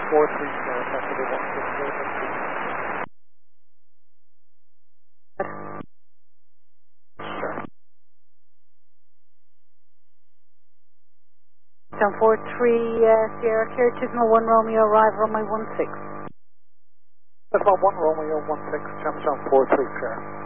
43 Sierra, Pacific 160. Down 43 Sierra, clear Signal 1 Romeo, arrive runway 16. That's about 1 Romeo 16, Jamstown 43 Sierra.